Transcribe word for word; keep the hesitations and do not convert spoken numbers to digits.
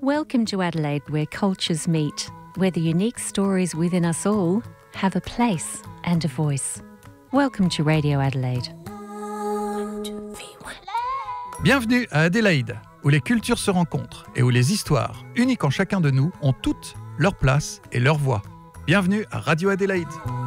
Welcome to Adelaide, where cultures meet, where the unique stories within us all have a place and a voice. Welcome to Radio Adelaide. Bienvenue à Adélaïde, où les cultures se rencontrent et où les histoires, uniques en chacun de nous, ont toutes leur place et leur voix. Bienvenue à Radio Adélaïde.